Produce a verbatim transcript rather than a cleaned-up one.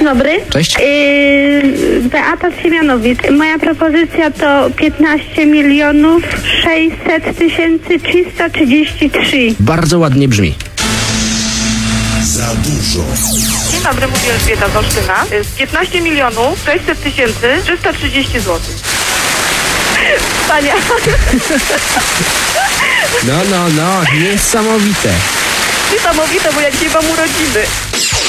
dobry. Cześć. Yy, Beata z Siemianowic. Moja propozycja to piętnaście milionów sześćset tysięcy trzysta trzydzieści trzy. Bardzo ładnie brzmi. Za dużo. Dzień dobry, mówię Elżbieta z Olsztyna. piętnaście milionów sześćset tysięcy trzysta trzydzieści złotych. Wspaniale. No, no, no, niesamowite. Niesamowite, bo jak nie mam urodziny.